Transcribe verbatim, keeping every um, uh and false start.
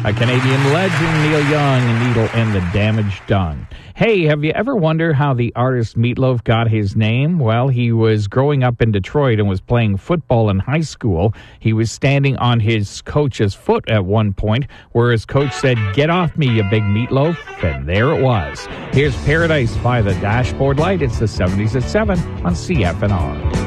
A Canadian legend, Neil Young, Needle and the Damage Done. Hey, have you ever wondered how the artist Meatloaf got his name? Well, he was growing up in Detroit and was playing football in high school. He was standing on his coach's foot at one point, where his coach said, "Get off me, you big meatloaf," and there it was. Here's Paradise by the Dashboard Light. It's the seventies at seven on C F N R.